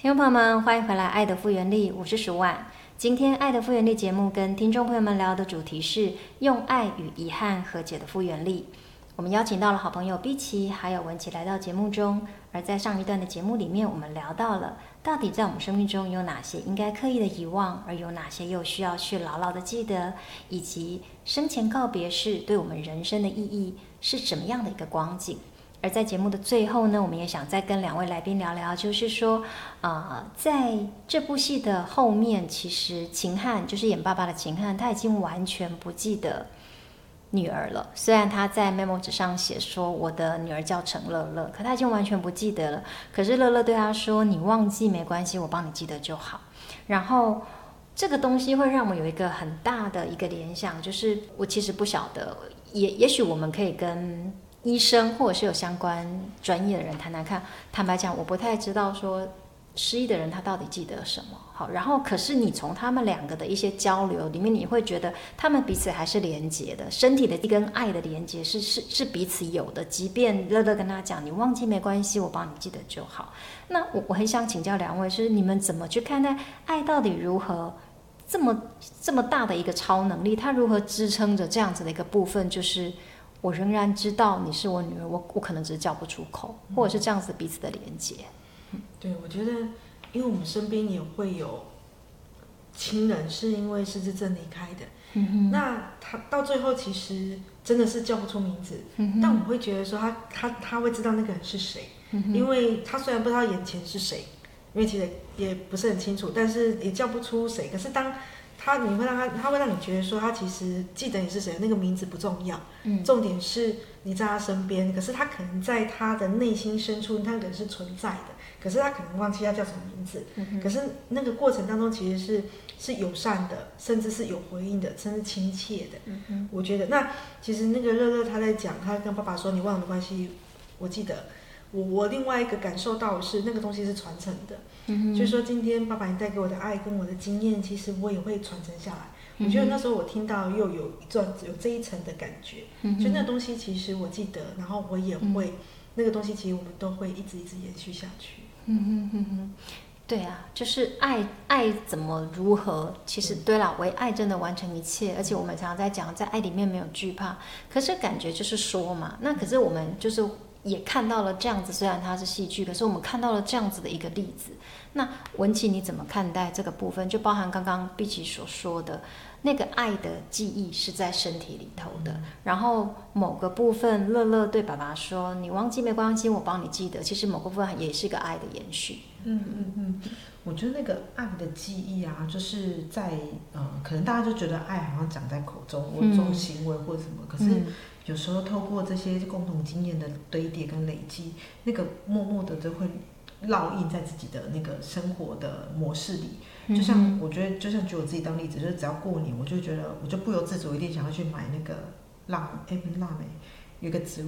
听众朋友们，欢迎回来《爱的复原力》，我是舒婉。今天《爱的复原力》节目跟听众朋友们聊的主题是用爱与遗憾和解的复原力。我们邀请到了好朋友碧琪还有文琪来到节目中，而在上一段的节目里面，我们聊到了到底在我们生命中有哪些应该刻意的遗忘，而有哪些又需要去牢牢的记得，以及生前告别式对我们人生的意义是什么样的一个光景。而在节目的最后呢，我们也想再跟两位来宾聊聊，就是说，在这部戏的后面，其实秦汉就是演爸爸的秦汉，他已经完全不记得女儿了。虽然他在 memo 纸上写说我的女儿叫陈乐乐，可他已经完全不记得了。可是乐乐对他说：“你忘记没关系，我帮你记得就好。”然后这个东西会让我有一个很大的一个联想，就是我其实不晓得，也许我们可以跟医生或者是有相关专业的人谈谈看。坦白讲，我不太知道说失忆的人他到底记得什么。好，然后可是你从他们两个的一些交流里面，你会觉得他们彼此还是连结的，身体的跟爱的连结是彼此有的。即便乐乐跟他讲你忘记没关系，我帮你记得就好。那我很想请教两位，是你们怎么去看待爱到底如何这么大的一个超能力，它如何支撑着这样子的一个部分，就是我仍然知道你是我女儿，我可能只是叫不出口，或者是这样子彼此的连接。 对，我觉得因为我们身边也会有亲人是因为失智症离开的，那他到最后其实真的是叫不出名字，但我会觉得说他会知道那个人是谁，因为他虽然不知道眼前是谁，因为其实也不是很清楚，但是也叫不出谁。可是当你会让他会让你觉得说他其实记得你是谁，那个名字不重要，重点是你在他身边。可是他可能在他的内心深处，那个人是存在的，可是他可能忘记他叫什么名字。可是那个过程当中其实是友善的，甚至是有回应的，甚至亲切的。我觉得那其实那个乐乐他在讲，他跟爸爸说你忘了没关系，我记得。我另外一个感受到的是那个东西是传承的，就是说今天爸爸你带给我的爱跟我的经验，其实我也会传承下来。我觉得那时候我听到又有这一层的感觉，就那东西其实我记得，然后我也会，那个东西其实我们都会一直延续下去。 对啊，就是爱怎么如何，其实对啦，为爱真的完成一切，而且我们常常在讲，在爱里面没有惧怕，可是感觉就是说嘛，那可是我们就是也看到了这样子，虽然它是戏剧，可是我们看到了这样子的一个例子。那文琪你怎么看待这个部分？就包含刚刚碧琪所说的那个爱的记忆是在身体里头的，然后某个部分乐乐对爸爸说你忘记没关系，我帮你记得，其实某个部分也是一个爱的延续。 我觉得那个爱的记忆啊，就是在可能大家就觉得爱好像讲在口中，或做行为或什么，可是有时候透过这些共同经验的堆叠跟累积，那个默默的就会烙印在自己的那个生活的模式里。就像我觉得，就像举我自己当例子，就是只要过年，我就觉得我就不由自主一定想要去买那个不是腊梅，有一个植物